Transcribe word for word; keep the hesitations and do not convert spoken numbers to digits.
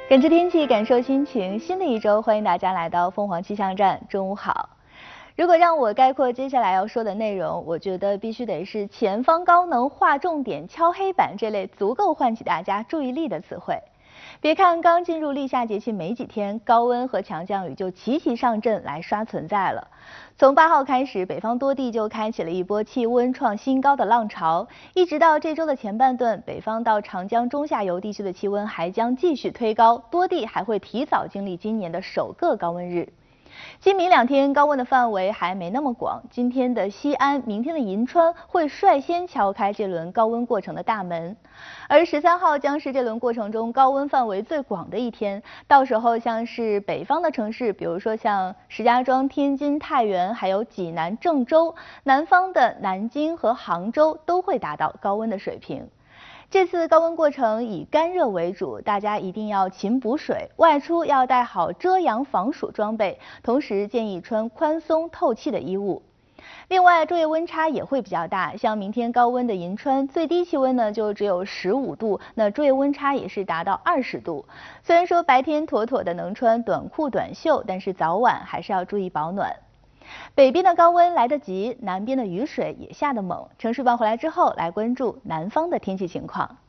感知天气，感受心情。新的一周，欢迎大家来到凤凰气象站。中午好。如果让我概括接下来要说的内容，我觉得必须得是前方高能、划重点、敲黑板这类足够唤起大家注意力的词汇。别看刚进入立夏节气没几天，高温和强降雨就齐齐上阵来刷存在了。从八号开始，北方多地就开启了一波气温创新高的浪潮，一直到这周的前半段，北方到长江中下游地区的气温还将继续推高，多地还会提早经历今年的首个高温日。今明两天高温的范围还没那么广，今天的西安，明天的银川会率先敲开这轮高温过程的大门，而十三号将是这轮过程中高温范围最广的一天，到时候像是北方的城市，比如说像石家庄、天津、太原，还有济南、郑州，南方的南京和杭州都会达到高温的水平。这次高温过程以干热为主，大家一定要勤补水，外出要带好遮阳防暑装备，同时建议穿宽松透气的衣物。另外，昼夜温差也会比较大，像明天高温的银川，最低气温呢就只有十五度，那昼夜温差也是达到二十度。虽然说白天妥妥的能穿短裤短袖，但是早晚还是要注意保暖。北边的高温来得急，南边的雨水也下得猛。城市办回来之后，来关注南方的天气情况。